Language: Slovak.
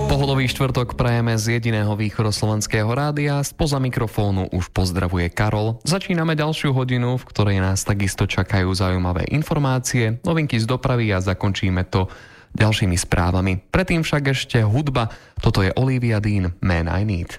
Pohodový štvrtok prajeme z jediného východoslovenského rádia. Spoza mikrofónu už pozdravuje Karol. Začíname ďalšiu hodinu, v ktorej nás takisto čakajú zaujímavé informácie, novinky z dopravy a zakončíme to ďalšími správami. Predtým však ešte hudba. Toto je Olivia Dean, Man I Need.